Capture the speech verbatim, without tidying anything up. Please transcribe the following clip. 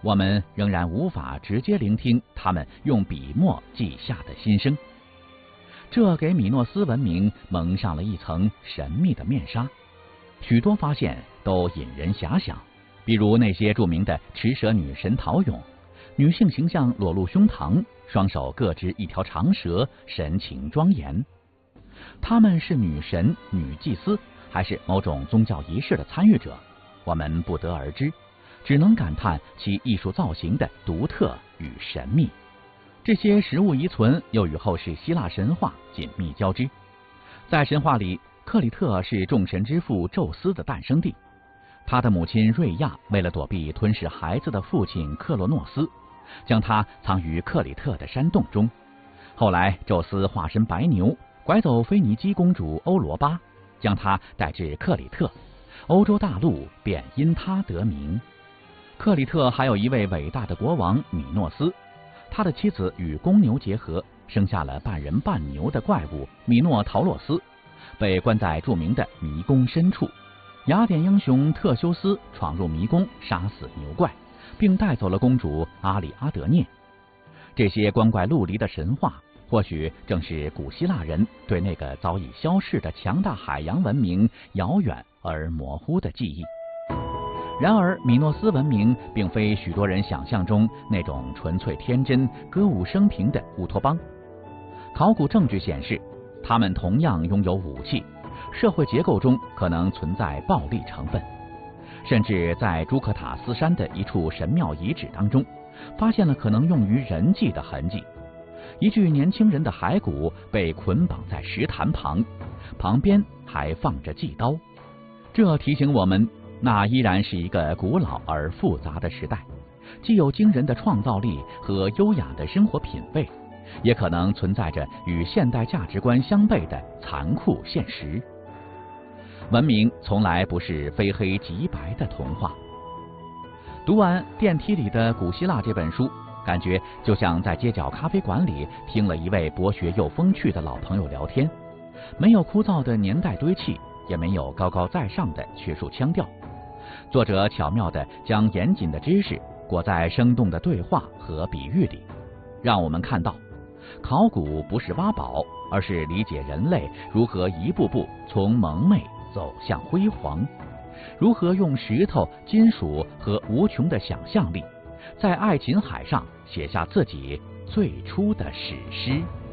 我们仍然无法直接聆听他们用笔墨记下的心声。这给米诺斯文明蒙上了一层神秘的面纱，许多发现都引人遐想，比如那些著名的持蛇女神陶俑，女性形象裸露胸膛，双手各执一条长蛇，神情庄严。她们是女神、女祭司，还是某种宗教仪式的参与者？我们不得而知，只能感叹其艺术造型的独特与神秘。这些实物遗存又与后世希腊神话紧密交织。在神话里，克里特是众神之父宙斯的诞生地。他的母亲瑞亚为了躲避吞噬孩子的父亲克洛诺斯，将他藏于克里特的山洞中。后来，宙斯化身白牛，拐走腓尼基公主欧罗巴，将她带至克里特，欧洲大陆便因他得名。克里特还有一位伟大的国王米诺斯，他的妻子与公牛结合，生下了半人半牛的怪物米诺陶洛斯，被关在著名的迷宫深处。雅典英雄特修斯闯入迷宫，杀死牛怪，并带走了公主阿里阿德涅。这些光怪陆离的神话，或许正是古希腊人对那个早已消逝的强大海洋文明遥远而模糊的记忆。然而，米诺斯文明并非许多人想象中那种纯粹天真、歌舞升平的乌托邦。考古证据显示，他们同样拥有武器，社会结构中可能存在暴力成分，甚至在朱克塔斯山的一处神庙遗址当中，发现了可能用于人祭的痕迹。一具年轻人的骸骨被捆绑在石坛旁，旁边还放着祭刀。这提醒我们，那依然是一个古老而复杂的时代，既有惊人的创造力和优雅的生活品味，也可能存在着与现代价值观相悖的残酷现实。文明从来不是非黑即白的童话。读完《电梯里的古希腊》这本书，感觉就像在街角咖啡馆里听了一位博学又风趣的老朋友聊天，没有枯燥的年代堆砌，也没有高高在上的学术腔调。作者巧妙地将严谨的知识裹在生动的对话和比喻里，让我们看到，考古不是挖宝，而是理解人类如何一步步从蒙昧走向辉煌，如何用石头、金属和无穷的想象力，在爱琴海上写下自己最初的史诗。